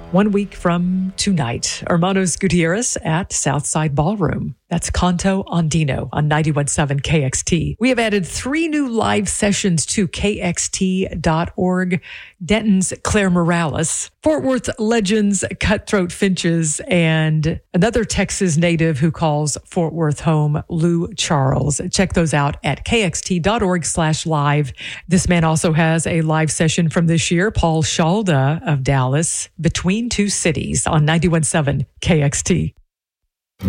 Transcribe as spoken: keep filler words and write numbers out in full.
One week from tonight, Hermanos Gutierrez at Southside Ballroom. That's Canto Andino on ninety-one point seven K X T. We have added three new live sessions to K X T dot org. Denton's Claire Morales, Fort Worth Legends Cutthroat Finches, and another Texas native who calls Fort Worth home, Lou Charles. Check those out at K X T dot org slash live. This man also has a live session from this year, Paul Shalda of Dallas, Between Two Cities on ninety-one point seven K X T.